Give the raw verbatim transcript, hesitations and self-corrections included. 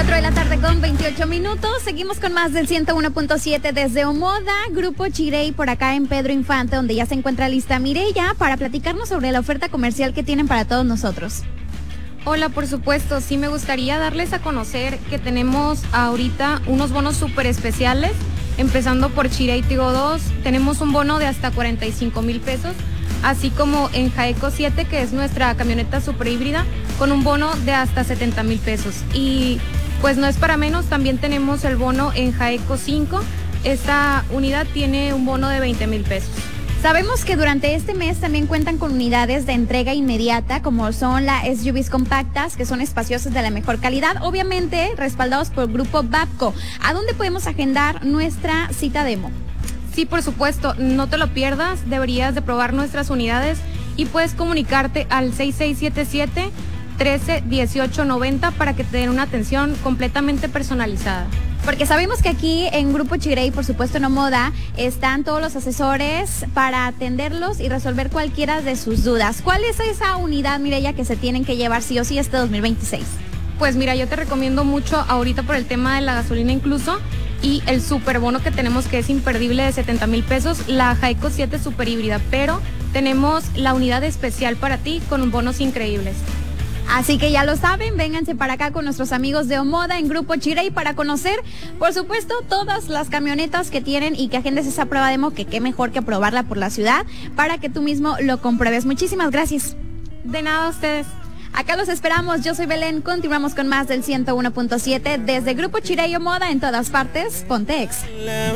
cuatro de la tarde con veintiocho minutos. Seguimos con más del ciento uno punto siete desde Omoda, Grupo Chirey, por acá en Pedro Infante, donde ya se encuentra lista Mireya para platicarnos sobre la oferta comercial que tienen para todos nosotros. Hola, por supuesto, sí me gustaría darles a conocer que tenemos ahorita unos bonos súper especiales, empezando por Chirey Tigo dos, tenemos un bono de hasta cuarenta y cinco mil pesos, así como en Jaeco siete, que es nuestra camioneta super híbrida, con un bono de hasta setenta mil pesos. Y pues no es para menos, también tenemos el bono en Jaeco cinco, esta unidad tiene un bono de veinte mil pesos. Sabemos que durante este mes también cuentan con unidades de entrega inmediata, como son las S U Vs compactas, que son espaciosas de la mejor calidad, obviamente respaldados por el Grupo Babco. ¿A dónde podemos agendar nuestra cita demo? Sí, por supuesto, no te lo pierdas, deberías de probar nuestras unidades y puedes comunicarte al seis seis siete siete, trece, dieciocho, noventa para que te den una atención completamente personalizada. Porque sabemos que aquí en Grupo Chirey, por supuesto en Omoda, están todos los asesores para atenderlos y resolver cualquiera de sus dudas. ¿Cuál es esa unidad, Mireya, que se tienen que llevar sí o sí este dos mil veintiséis? Pues mira, yo te recomiendo mucho ahorita por el tema de la gasolina incluso y el super bono que tenemos, que es imperdible, de setenta mil pesos, la Jaeco siete super híbrida, pero tenemos la unidad especial para ti con bonos increíbles. Así que ya lo saben, vénganse para acá con nuestros amigos de Omoda en Grupo Chirey para conocer, por supuesto, todas las camionetas que tienen y que agendes esa prueba demo, que qué mejor que aprobarla por la ciudad para que tú mismo lo compruebes. Muchísimas gracias. De nada a ustedes. Acá los esperamos, yo soy Belén, continuamos con más del ciento uno punto siete desde Grupo Chirey Omoda en todas partes, ponte ex.